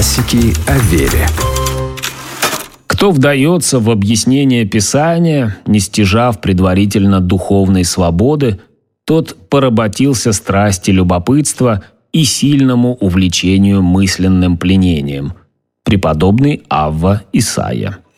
Классики о вере. Кто вдается в объяснение Писания, не стяжав предварительно духовной свободы, тот поработился страсти любопытства и сильному увлечению мысленным пленением. Преподобный Авва Исайя.